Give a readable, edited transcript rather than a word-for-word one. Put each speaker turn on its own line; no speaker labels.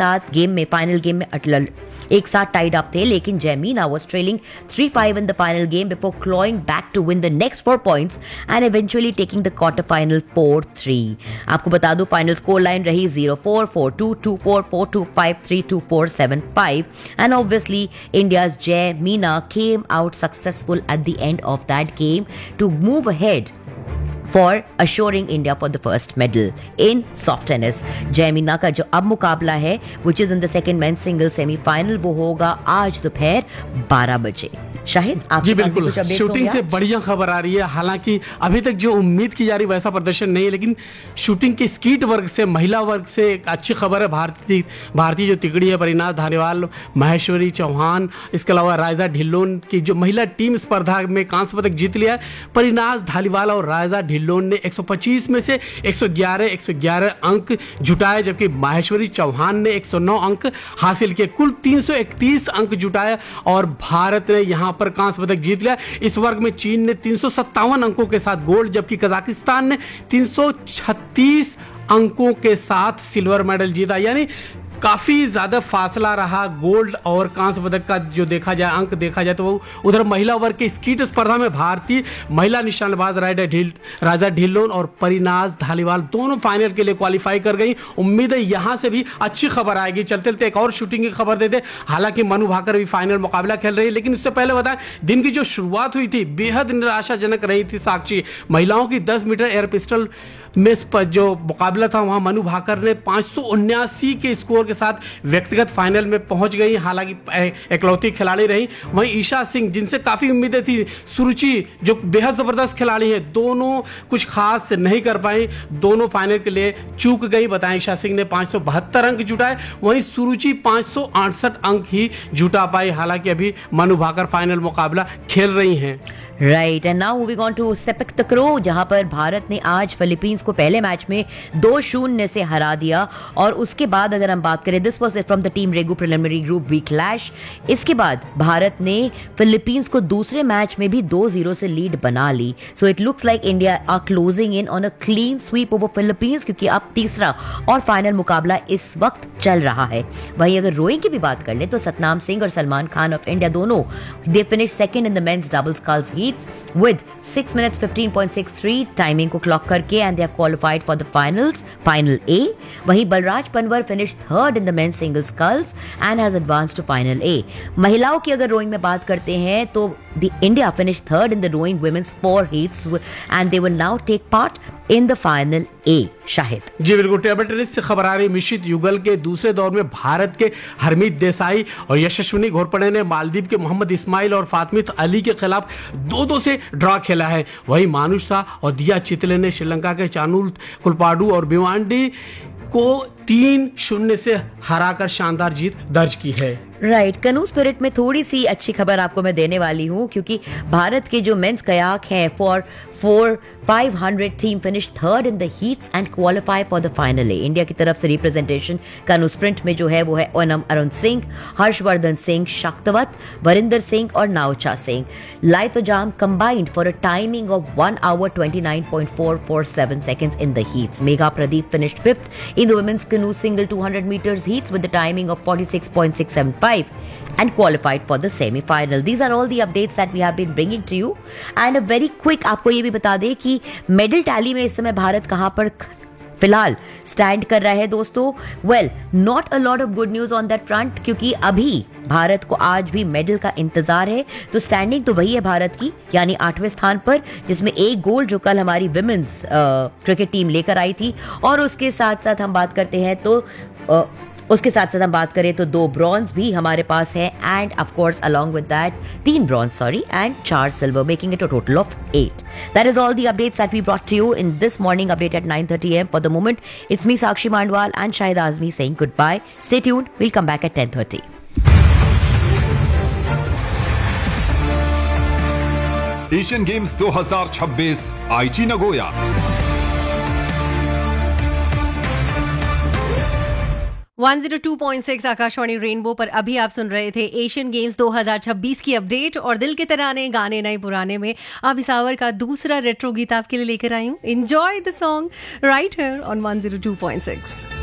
साथ गेम में, final game में एक साथ टाइड अप थे, लेकिन जैमिना was trailing 3-5 in the final game before clawing back to win the next 4 points and eventually taking the quarter final 4-3. आपको बता दूं फाइनल स्कोर लाइन रही 0-4, 4-2, 2-4, 4-2, 5-3, 2-4, 7-5 and obviously India's Jemina came out successful at the end of that game to move ahead for assuring India for the first medal in soft tennis. जैमिना का जो अब मुकाबला है which is in the second men's single semi-final वो होगा आज दोपहर 12 बजे. शाहिद, आप
जी बिल्कुल, शूटिंग से बढ़िया खबर आ रही है. हालांकि अभी तक जो उम्मीद की जा रही वैसा प्रदर्शन नहीं है, लेकिन शूटिंग के स्कीट वर्ग से, महिला वर्ग से एक अच्छी खबर है. भारतीय जो तिकड़ी है, परिनाज धालीवाल, महेश्वरी चौहान, इसके अलावा रायजा ढिल्लोन की जो महिला टीम स्पर्धा में कांस्य पदक जीत लिया है. परिनाज धालीवाल और रायजा ढिल्लोन ने 125 में से 111 अंक जुटाए, जबकि महेश्वरी चौहान ने 109 अंक हासिल किए. कुल 331 अंक जुटाए और भारत ने यहाँ पर कांस्य पदक जीत लिया. इस वर्ग में चीन ने 357 अंकों के साथ गोल्ड, जबकि कजाकिस्तान ने 336 अंकों के साथ सिल्वर मेडल जीता. यानी काफी ज्यादा फासला रहा गोल्ड और कांस्य पदक का. जो देखा जाए, अंक देखा जाए तो वो उधर महिला वर्ग के स्कीट स्पर्धा में भारतीय महिला निशानेबाज राजा ढिल्लोन और परिनाज धालीवाल दोनों फाइनल के लिए क्वालिफाई कर गई. उम्मीद है यहां से भी अच्छी खबर आएगी. चलते चलते एक और शूटिंग की खबर दे दे. हालांकि मनु भाकर भी फाइनल मुकाबला खेल रही है, लेकिन इससे पहले बताएं दिन की जो शुरुआत हुई थी बेहद निराशाजनक रही थी. साक्षी, महिलाओं की 10 मीटर एयर पिस्टल में जो मुकाबला था वहां मनु भाकर ने 579 के स्कोर के साथ व्यक्तिगत फाइनल में पहुंच गई. हालांकि इकलौती खिलाड़ी रही. वहीं ईशा सिंह, जिनसे काफी उम्मीदें थी, सुरुचि जो बेहद जबरदस्त खिलाड़ी है, दोनों कुछ खास नहीं कर पाई. दोनों फाइनल के लिए चूक गई. बताएं, ईशा सिंह ने 572 अंक जुटाए, वहीं सुरुचि 568 अंक ही जुटा पाई. हालांकि अभी मनु भाकर फाइनल मुकाबला खेल रही हैं.
Right, and now moving on to sepak तकरो, जहां पर भारत ने आज फिलीपींस को पहले मैच में 2-0 से हरा दिया. और उसके बाद अगर हम बात करें, this was from the team रेगू preliminary group B clash. इसके बाद भारत ने फिलीपींस को दूसरे मैच में भी 2-0 से लीड बना ली. So it looks like India are closing in on a clean sweep over Philippines, क्योंकि अब तीसरा और फाइनल मुकाबला इस वक्त चल रहा है. वहीं अगर रोइंग की भी बात कर ले तो सतनाम सिंह और सलमान खान ऑफ इंडिया दोनों they finish second in the men's double sculls heat with 6 minutes 15.63 timing को क्लॉक करके, and they have qualified for the finals, final ए. वहीं Balraj Panwar finish third in the men's single sculls and has advanced to final ए. महिलाओं की अगर rowing में बात करते हैं तो the India finish third in the rowing women's 4 heats and they will now take part in the final ए. शाहिद,
जी बिल्कुल, table tennis से खबर आ रही. मिश्रित युगल के दूसरे दौर में भारत के हरमीत देसाई और यशस्विनी घोरपड़े ने मालदीव के मोहम्मद इस्माइल और फातमित अली के खिलाफ 2-2 से ड्रॉ खेला है. वहीं मानुष शाह और दिया चितले ने श्रीलंका के चानुल कुलपाडू और भिवांडी को 3-0 से हराकर शानदार जीत दर्ज की है.
राइट, कनू स्पिरिट में थोड़ी सी अच्छी खबर आपको मैं देने वाली हूं, क्योंकि भारत के जो मेंस कयाक हैं for 500 team finish third in the heats and qualify for the final A. India की तरफ से रिप्रेजेंटेशन कनू स्प्रिंट में जो है वो है ओनम अरुण सिंह, हर्षवर्धन सिंह, शक्तवत, वरिंदर सिंह और नावचा Singh. लाइतोजाम combined for a timing of 1 hour 29.447 seconds in the heats. Megha Pradeep finished 5th in the women's canoe single 200 meters heats with the timing of 46.675 and qualified for the semi-final. These are all the updates that we have been bringing to you. And a very quick, आपको ये भी बता दें कि medal tally में इस समय भारत कहां पर फिलहाल स्टैंड कर रहा है दोस्तों. Well, not a lot of good news on that front, क्योंकि अभी भारत को आज भी मेडल का इंतजार है. तो स्टैंडिंग तो वही है भारत की, यानी 8वें स्थान पर, जिसमें एक गोल्ड जो कल हमारी विमेंस क्रिकेट टीम लेकर आई थी. और उसके साथ साथ हम बात करते हैं तो उसके साथ साथ हम बात करें तो 2 ब्रॉन्ज भी हमारे पास है, end of course along with that 3 bronze and 4 silver, making it a total of 8. That is all the updates that we brought to you in this morning update at 9:30 AM. For the moment, it's me Sakshi Mandwal and Shahid Azmi saying goodbye. Stay tuned. We'll come back at 10:30.
Asian games 2026 आईची Nagoya.
One 102.6 Akashvani rainbow पर अभी आप सुन रहे थे Asian games 2026 की update. और दिल के तराने गाने नए पुराने में अब इस आवर का दूसरा रेट्रो गीत आपके लिए लेकर आई हूँ. Enjoy the song right here on 102.6.